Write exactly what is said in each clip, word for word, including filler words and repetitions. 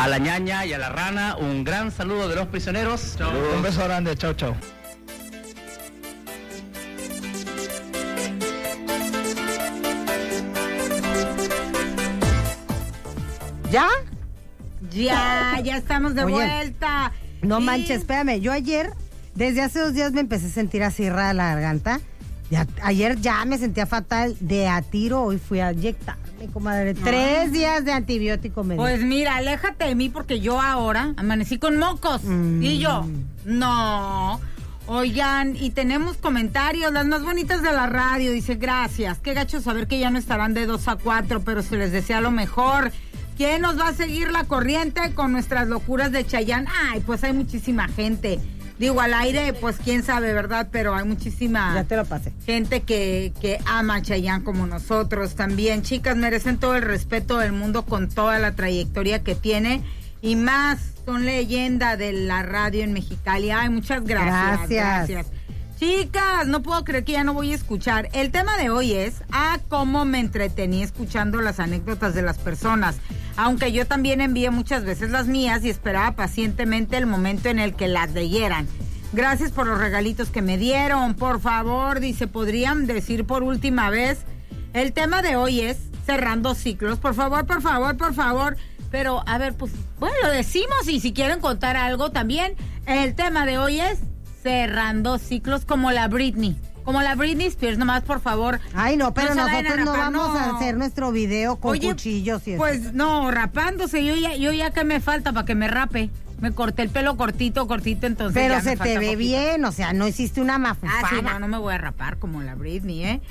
la ñaña y a la rana, un gran saludo de los prisioneros. Chau. Un beso grande, chau, chau. ¿Ya? Ya, ya estamos de Oye, vuelta. No Sí. manches, espérame. Yo ayer, desde hace dos días me empecé a sentir así rara la garganta. Ya, ayer ya me sentía fatal de a tiro. Hoy fui a inyectarme, comadre. No. Tres días de antibiótico me di. Pues mira, aléjate de mí porque yo ahora amanecí con mocos. Mm. Y yo, no. Oigan, y tenemos comentarios, las más bonitas de la radio. Dice, gracias. Qué gacho saber que ya no estarán de dos a cuatro, pero se les desea lo mejor. ¿Quién nos va a seguir la corriente con nuestras locuras de Chayanne? Ay, pues hay muchísima gente. Digo, al aire, pues quién sabe, ¿verdad? Pero hay muchísima Ya te lo pasé. gente que, que ama a Chayanne como nosotros también. Chicas, merecen todo el respeto del mundo con toda la trayectoria que tiene. Y más, son leyenda de la radio en Mexicali. Ay, muchas gracias. Gracias. Gracias. Chicas, no puedo creer que ya no voy a escuchar. El tema de hoy es, ah, cómo me entretení escuchando las anécdotas de las personas. Aunque yo también envié muchas veces las mías y esperaba pacientemente el momento en el que las leyeran. Gracias por los regalitos que me dieron. Por favor, dice, ¿podrían decir por última vez? El tema de hoy es cerrando ciclos. Por favor, por favor, por favor. Pero, a ver, pues, bueno, lo decimos y si quieren contar algo también. El tema de hoy es cerrando ciclos como la Britney. Como la Britney Spears, nomás por favor. Ay, no, pero no se vayan nosotros a no rapar, vamos no. a hacer nuestro video con Oye, cuchillos y eso. Pues no, rapándose, yo ya, yo ya que me falta para que me rape. Me corté el pelo cortito, cortito, entonces Pero ya me se te falta ve poquito. bien, o sea, no hiciste una mafufada. Ah, sí, no, no me voy a rapar como la Britney, ¿eh?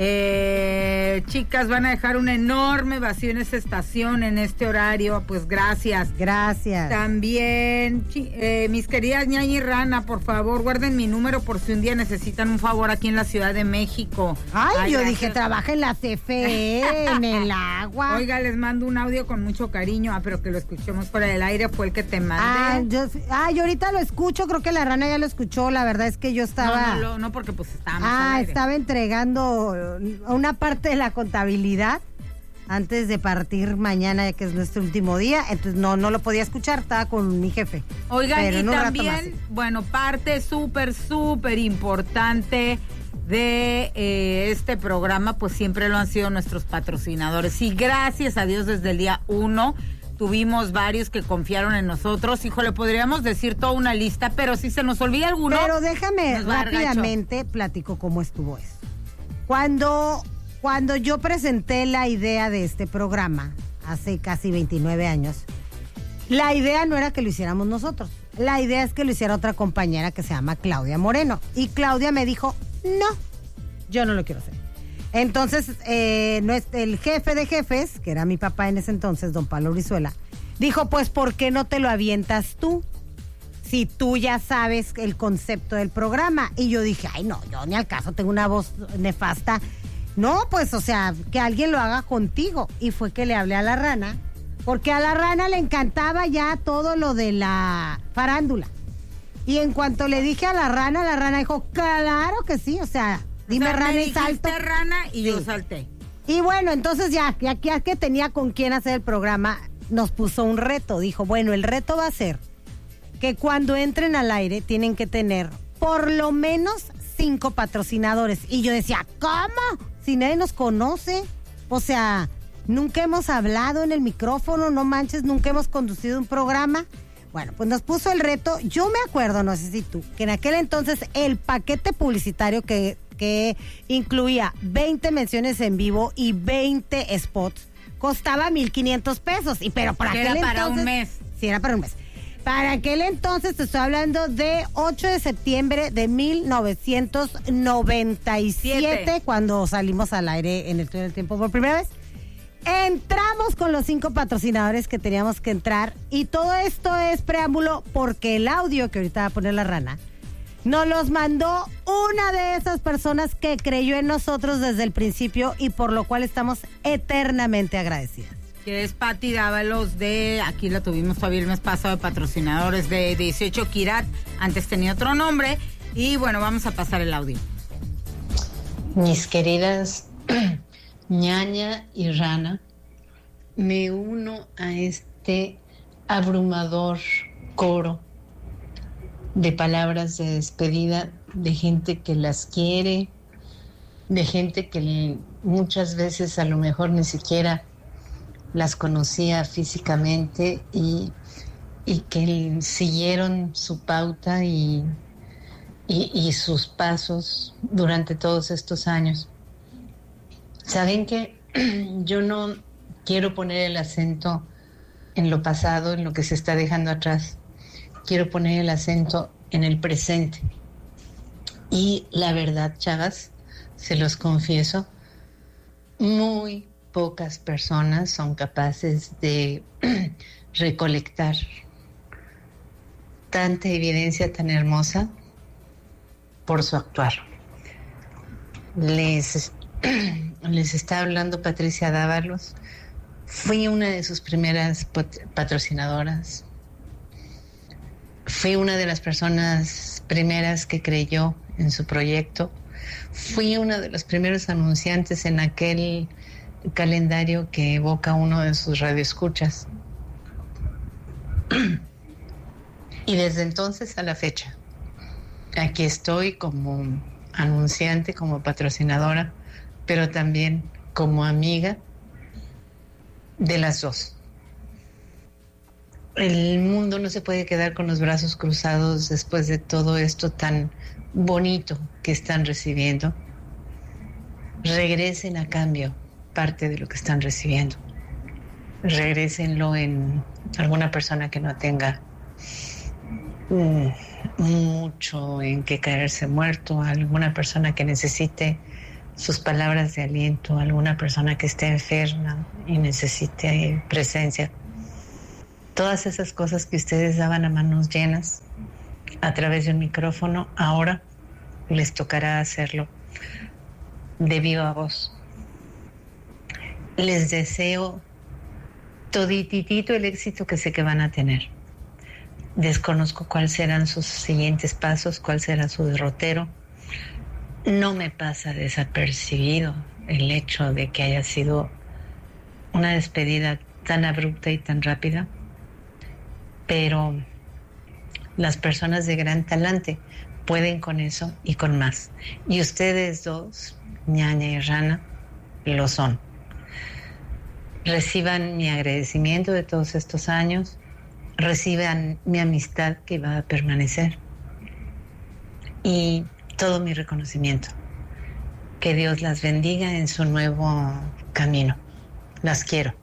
Eh, chicas, van a dejar un enorme vacío en esta estación, en este horario, pues gracias. Gracias. También, chi- eh, mis queridas ñaña y rana, por favor, guarden mi número por si un día necesitan un favor aquí en la Ciudad de México. Ay, yo gracias. dije, trabaja en la C F E, en el agua. Oiga, les mando un audio con mucho cariño. Ah, pero que lo escuchemos fuera del aire, fue el que te Ah, mandé. yo, ah, yo ahorita lo escucho, creo que la rana ya lo escuchó, la verdad es que yo estaba... No, no, no, no, porque pues estábamos al Ah, aire. estaba entregando una parte de la contabilidad antes de partir mañana, que es nuestro último día, entonces no, no lo podía escuchar, estaba con mi jefe. Oigan, Pero y en un rato más, también, sí. bueno, parte súper, súper importante de eh, este programa, pues siempre lo han sido nuestros patrocinadores. Y gracias a Dios desde el día uno tuvimos varios que confiaron en nosotros. Híjole, podríamos decir toda una lista, pero si se nos olvida alguno... Pero déjame nos va a dar gacho. rápidamente platico cómo estuvo eso. Cuando, cuando yo presenté la idea de este programa, hace casi veintinueve años, la idea no era que lo hiciéramos nosotros. La idea es que lo hiciera otra compañera que se llama Claudia Moreno. Y Claudia me dijo, no, yo no lo quiero hacer. Entonces, eh, nuestro- el jefe de jefes, que era mi papá en ese entonces, don Pablo Brizuela, dijo, pues, ¿por qué no te lo avientas tú? Si tú ya sabes el concepto del programa. Y yo dije, ay, no, yo ni al caso, tengo una voz nefasta. No, pues, o sea, que alguien lo haga contigo. Y fue que le hablé a la rana, porque a la rana le encantaba ya todo lo de la farándula. Y en cuanto le dije a la rana, la rana dijo, claro que sí, o sea, dime O sea, rana me y salto. dijiste rana y yo Sí. salté. Y bueno, entonces ya, ya, ya que tenía con quién hacer el programa, nos puso un reto. Dijo, bueno, el reto va a ser que cuando entren al aire tienen que tener por lo menos cinco patrocinadores. Y yo decía, ¿cómo? Si nadie nos conoce. O sea, nunca hemos hablado en el micrófono, no manches, nunca hemos conducido un programa. Bueno, pues nos puso el reto. Yo me acuerdo, no sé si tú, que en aquel entonces el paquete publicitario que, que incluía veinte menciones en vivo y veinte spots costaba mil quinientos pesos. Y pero para Que aquel era para entonces, un mes. Sí, era para un mes. Para aquel entonces te estoy hablando de ocho de septiembre de mil novecientos noventa y siete, Siete. cuando salimos al aire en el Túnel del Tiempo por primera vez. Entramos con los cinco patrocinadores que teníamos que entrar y todo esto es preámbulo porque el audio que ahorita va a poner la rana nos los mandó una de esas personas que creyó en nosotros desde el principio y por lo cual estamos eternamente agradecidas. Que es Pati Dávalos de, aquí la tuvimos todavía el mes pasado, de patrocinadores de dieciocho Kirat, antes tenía otro nombre, y bueno, vamos a pasar el audio. Mis queridas ñaña y rana, me uno a este abrumador coro de palabras de despedida de gente que las quiere, de gente que muchas veces a lo mejor ni siquiera las conocía físicamente y, y que siguieron su pauta y, y, y sus pasos durante todos estos años. Saben que yo no quiero poner el acento en lo pasado, en lo que se está dejando atrás. Quiero poner el acento en el presente. Y la verdad, chavas, se los confieso, muy pocas personas son capaces de recolectar tanta evidencia tan hermosa por su actuar. Les, les está hablando Patricia Dávalos. Fui una de sus primeras patrocinadoras. Fui una de las personas primeras que creyó en su proyecto. Fui uno de los primeros anunciantes en aquel calendario que evoca uno de sus radioescuchas. Y desde entonces a la fecha, aquí estoy como anunciante, como patrocinadora, pero también como amiga de las dos. El mundo no se puede quedar con los brazos cruzados después de todo esto tan bonito que están recibiendo. Regresen a cambio parte de lo que están recibiendo. Regrésenlo en alguna persona que no tenga mm, mucho en que caerse muerto, alguna persona que necesite sus palabras de aliento, alguna persona que esté enferma y necesite presencia. Todas esas cosas que ustedes daban a manos llenas a través de un micrófono, ahora les tocará hacerlo de viva voz. Les deseo todititito el éxito que sé que van a tener. Desconozco cuáles serán sus siguientes pasos, cuál será su derrotero. No me pasa desapercibido el hecho de que haya sido una despedida tan abrupta y tan rápida, pero las personas de gran talante pueden con eso y con más. Y ustedes dos, Ñaña y Rana, lo son. Reciban mi agradecimiento de todos estos años, reciban mi amistad que va a permanecer y todo mi reconocimiento. Que Dios las bendiga en su nuevo camino. Las quiero.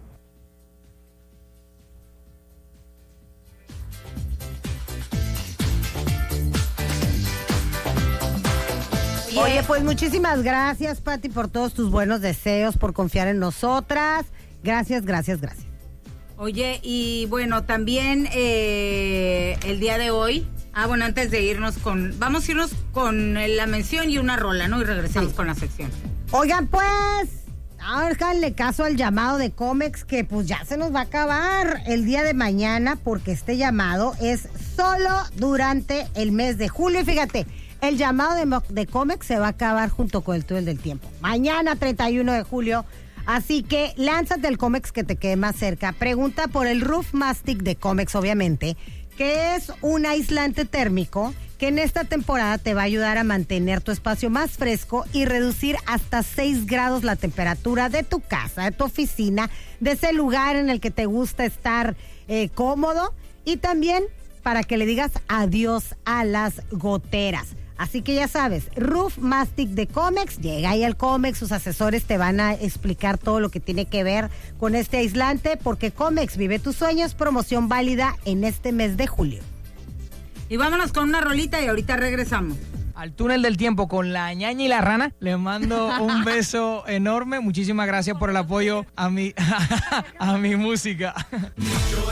Oye, pues muchísimas gracias, Pati, por todos tus buenos deseos, por confiar en nosotras. Gracias, gracias, gracias. Oye, y bueno, también eh, el día de hoy, ah, bueno, antes de irnos con, vamos a irnos con la mención y una rola, ¿no? Y regresamos sí. con la sección. Oigan, pues, háganle caso al llamado de Comex, que pues ya se nos va a acabar el día de mañana, porque este llamado es solo durante el mes de julio. Y fíjate, el llamado de, de Comex se va a acabar junto con el túnel del tiempo. Mañana, treinta y uno de julio. Así que lánzate el Comex que te quede más cerca. Pregunta por el Roof Mastic de Comex, obviamente, que es un aislante térmico que en esta temporada te va a ayudar a mantener tu espacio más fresco y reducir hasta seis grados la temperatura de tu casa, de tu oficina, de ese lugar en el que te gusta estar eh, cómodo, y también para que le digas adiós a las goteras. Así que ya sabes, Roof Mastic de Comex, llega ahí al Comex, sus asesores te van a explicar todo lo que tiene que ver con este aislante, porque Comex vive tus sueños, promoción válida en este mes de julio. Y vámonos con una rolita y ahorita regresamos. Al túnel del tiempo con la Ñaña y la Rana, les mando un beso enorme, muchísimas gracias por el apoyo a mi, a mi música.